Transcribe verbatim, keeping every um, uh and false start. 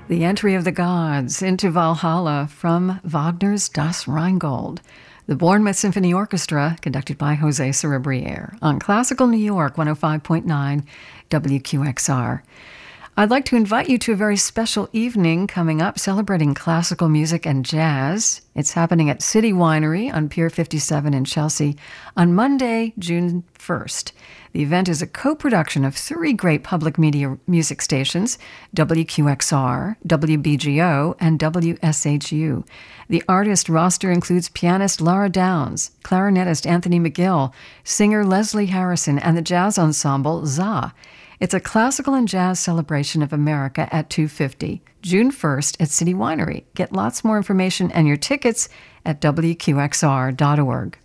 The Entry of the Gods into Valhalla from Wagner's Das Rheingold. The Bournemouth Symphony Orchestra, conducted by Jose Cerebriere, on Classical New York one oh five point nine W Q X R. I'd like to invite you to a very special evening coming up celebrating classical music and jazz. It's happening at City Winery on Pier fifty-seven in Chelsea on Monday, June first. The event is a co-production of three great public media music stations, W Q X R, W B G O, and W S H U. The artist roster includes pianist Laura Downs, clarinetist Anthony McGill, singer Leslie Harrison, and the jazz ensemble ZA. It's a classical and jazz celebration of America at two fifty, June first at City Winery. Get lots more information and your tickets at W Q X R dot org.